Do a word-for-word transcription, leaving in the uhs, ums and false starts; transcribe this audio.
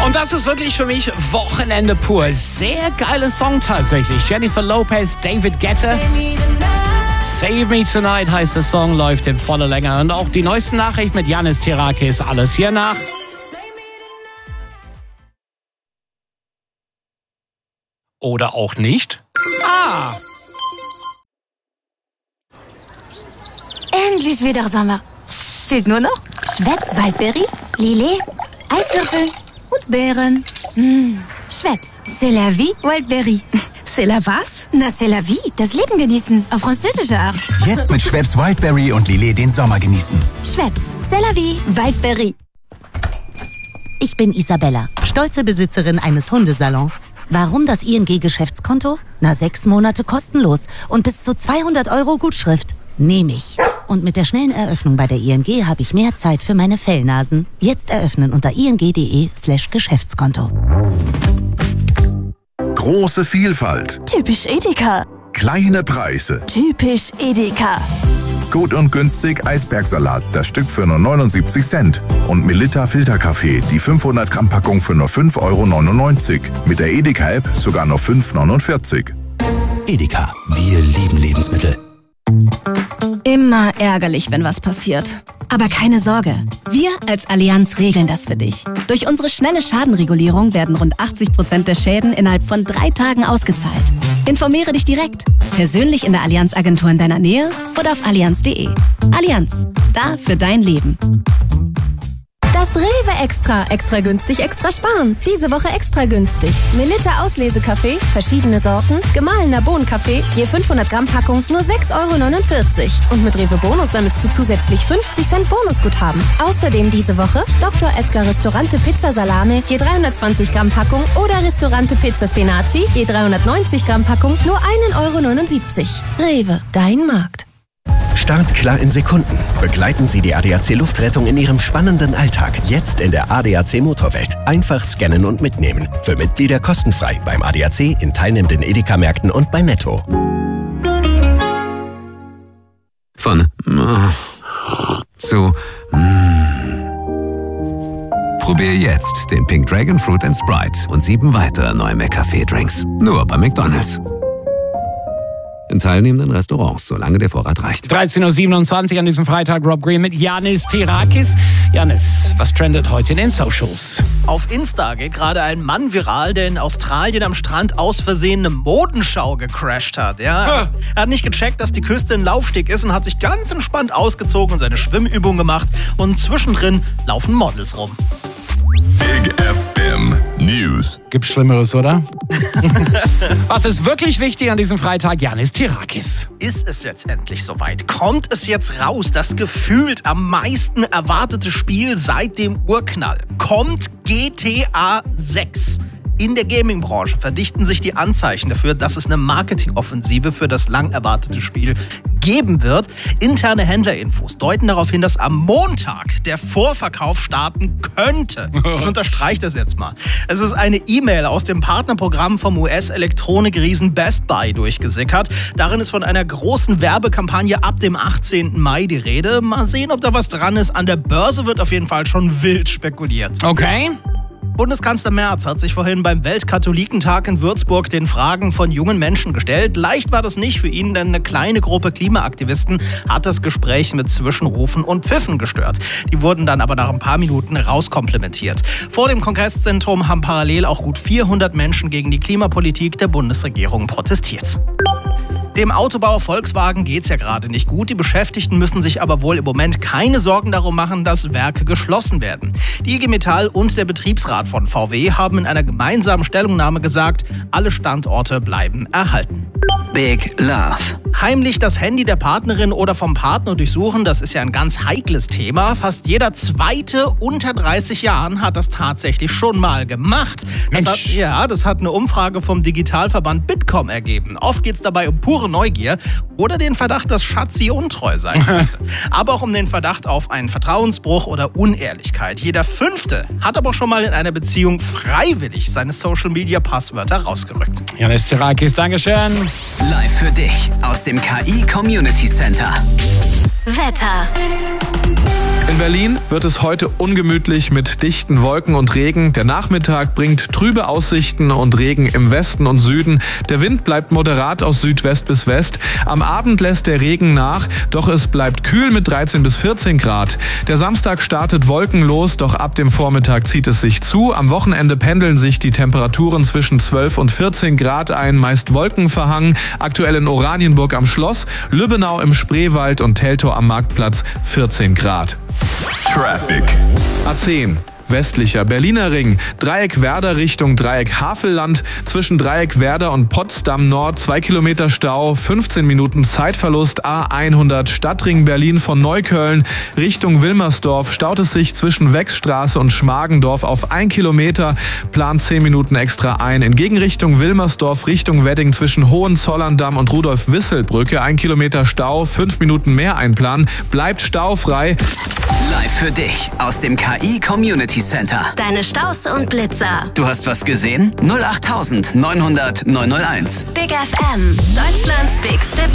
Und das ist wirklich für mich Wochenende pur. Sehr geiler Song tatsächlich. Jennifer Lopez, David Guetta. Save Me Tonight heißt der Song, läuft in voller Länge. Und auch die neuesten Nachrichten mit Yannis Tirakis. Alles hier nach. Oder auch nicht. Ah! Endlich wieder Sommer. Fehlt nur noch Schweppes Waldberry, Lillet, Eiswürfel und Beeren. Mmh. Schweppes, c'est la vie, Waldberry. C'est la was? Na, c'est la vie, das Leben genießen, auf französische Art. Jetzt mit Schweppes Wildberry und Lillet den Sommer genießen. Schweppes, c'est la vie, Waldberry. Ich bin Isabella, stolze Besitzerin eines Hundesalons. Warum das I N G-Geschäftskonto? Na, sechs Monate kostenlos und bis zu zweihundert Euro Gutschrift. Nehme ich. Und mit der schnellen Eröffnung bei der I N G habe ich mehr Zeit für meine Fellnasen. Jetzt eröffnen unter ing.de slash Geschäftskonto. Große Vielfalt. Typisch Edeka. Kleine Preise. Typisch Edeka. Gut und günstig Eisbergsalat, das Stück für nur neunundsiebzig Cent. Und Melitta Filterkaffee, die fünfhundert Gramm Packung für nur fünf Euro neunundneunzig. Mit der Edeka-App sogar nur fünf Euro neunundvierzig. Edeka, wir lieben Lebensmittel. Immer ärgerlich, wenn was passiert. Aber keine Sorge, wir als Allianz regeln das für dich. Durch unsere schnelle Schadenregulierung werden rund achtzig Prozent der Schäden innerhalb von drei Tagen ausgezahlt. Informiere dich direkt, persönlich in der Allianz-Agentur in deiner Nähe oder auf allianz punkt de. Allianz, da für dein Leben. Das Rewe Extra. Extra günstig, extra sparen. Diese Woche extra günstig. Melitta Auslesekaffee, verschiedene Sorten, gemahlener Bohnenkaffee, je fünfhundert Gramm Packung, nur sechs Euro neunundvierzig. Und mit Rewe Bonus sammelst du zusätzlich fünfzig Cent Bonusguthaben. Außerdem diese Woche Doktor Edgar Ristorante Pizza Salame, je dreihundertzwanzig Gramm Packung oder Ristorante Pizza Spinaci, je dreihundertneunzig Gramm Packung, nur ein Euro neunundsiebzig. Rewe, dein Markt. Startklar in Sekunden. Begleiten Sie die A D A C Luftrettung in Ihrem spannenden Alltag. Jetzt in der A D A C Motorwelt. Einfach scannen und mitnehmen. Für Mitglieder kostenfrei beim A D A C, in teilnehmenden Edeka-Märkten und bei Netto. Von äh, zu äh. Probier jetzt den Pink Dragon Fruit and Sprite und sieben weitere neue McCafé-Drinks. Nur bei McDonald's. In teilnehmenden Restaurants, solange der Vorrat reicht. dreizehn Uhr siebenundzwanzig an diesem Freitag. Rob Green mit Yannis Tirakis. Yannis, was trendet heute in den Socials? Auf Insta geht gerade ein Mann viral, der in Australien am Strand aus Versehen eine Modenschau gecrasht hat. Ja, ah. Er hat nicht gecheckt, dass die Küste ein Laufsteg ist und hat sich ganz entspannt ausgezogen und seine Schwimmübung gemacht. Und zwischendrin laufen Models rum. Big F M News. Gibt's Schlimmeres, oder? Was ist wirklich wichtig an diesem Freitag? Yannis Tirakis. Ist es jetzt endlich soweit? Kommt es jetzt raus? Das gefühlt am meisten erwartete Spiel seit dem Urknall. Kommt G T A sechs. In der Gaming-Branche verdichten sich die Anzeichen dafür, dass es eine Marketingoffensive für das lang erwartete Spiel geben wird. Interne Händlerinfos deuten darauf hin, dass am Montag der Vorverkauf starten könnte. Ich unterstreiche das jetzt mal. Es ist eine E-Mail aus dem Partnerprogramm vom U S-Elektronikriesen Best Buy durchgesickert. Darin ist von einer großen Werbekampagne ab dem achtzehnten Mai die Rede. Mal sehen, ob da was dran ist. An der Börse wird auf jeden Fall schon wild spekuliert. Okay. Bundeskanzler Merz hat sich vorhin beim Weltkatholikentag in Würzburg den Fragen von jungen Menschen gestellt. Leicht war das nicht für ihn, denn eine kleine Gruppe Klimaaktivisten hat das Gespräch mit Zwischenrufen und Pfiffen gestört. Die wurden dann aber nach ein paar Minuten rauskomplimentiert. Vor dem Kongresszentrum haben parallel auch gut vierhundert Menschen gegen die Klimapolitik der Bundesregierung protestiert. Dem Autobauer Volkswagen geht's ja gerade nicht gut. Die Beschäftigten müssen sich aber wohl im Moment keine Sorgen darum machen, dass Werke geschlossen werden. Die I G Metall und der Betriebsrat von V W haben in einer gemeinsamen Stellungnahme gesagt, alle Standorte bleiben erhalten. Big Love. Heimlich das Handy der Partnerin oder vom Partner durchsuchen, das ist ja ein ganz heikles Thema. Fast jeder Zweite unter dreißig Jahren hat das tatsächlich schon mal gemacht. Das hat, ja, das hat eine Umfrage vom Digitalverband Bitkom ergeben. Oft geht es dabei um pure Neugier oder den Verdacht, dass Schatzi untreu sein könnte. Aber auch um den Verdacht auf einen Vertrauensbruch oder Unehrlichkeit. Jeder Fünfte hat aber schon mal in einer Beziehung freiwillig seine Social-Media-Passwörter rausgerückt. Yannis Tirakis, Dankeschön. Live für dich aus dem K I Community Center. Wetter. In Berlin wird es heute ungemütlich mit dichten Wolken und Regen. Der Nachmittag bringt trübe Aussichten und Regen im Westen und Süden. Der Wind bleibt moderat aus Südwest bis West. Am Abend lässt der Regen nach, doch es bleibt kühl mit dreizehn bis vierzehn Grad. Der Samstag startet wolkenlos, doch ab dem Vormittag zieht es sich zu. Am Wochenende pendeln sich die Temperaturen zwischen zwölf und vierzehn Grad ein, meist wolkenverhangen. Aktuell in Oranienburg am Schloss, Lübbenau im Spreewald und Teltow am Marktplatz vierzehn Grad. Traffic. A zehn. Westlicher Berliner Ring, Dreieck Werder Richtung Dreieck Havelland, zwischen Dreieck Werder und Potsdam Nord zwei Kilometer Stau, fünfzehn Minuten Zeitverlust. A hundert Stadtring Berlin von Neukölln Richtung Wilmersdorf staut es sich zwischen Wechsstraße und Schmargendorf auf ein Kilometer, plant zehn Minuten extra ein. In Gegenrichtung Wilmersdorf Richtung Wedding zwischen Hohenzollern-Damm und Rudolf-Wissel-Brücke ein Kilometer Stau, fünf Minuten mehr einplanen, bleibt staufrei. Live für dich aus dem K I Community Center. Deine Staus und Blitzer. Du hast was gesehen? null acht neunhundert neunhundert neunhunderteins. Big F M, Deutschlands bigste